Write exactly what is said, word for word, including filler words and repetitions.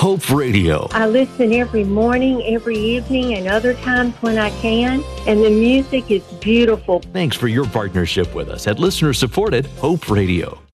Hope Radio. I listen every morning, every evening, and other times when I can, and the music is beautiful. Thanks for your partnership with us at listener-supported Hope Radio.